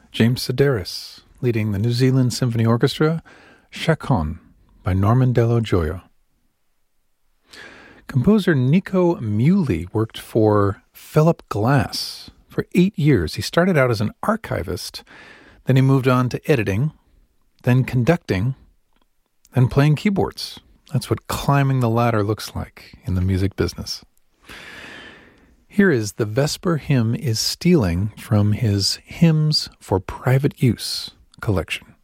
James Sedaris, leading the New Zealand Symphony Orchestra, Chaconne by Norman Dello Joyo. Composer Nico Muhly worked for Philip Glass for 8 years. He started out as an archivist, then he moved on to editing, then conducting, then playing keyboards. That's what climbing the ladder looks like in the music business. Here is The Vesper Hymn is Stealing from his Hymns for Private Use collection.